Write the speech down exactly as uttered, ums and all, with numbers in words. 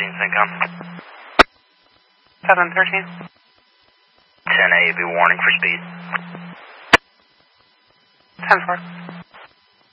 thirteen, Syncom. seven thirteen. ten A, be warning for speed. ten four.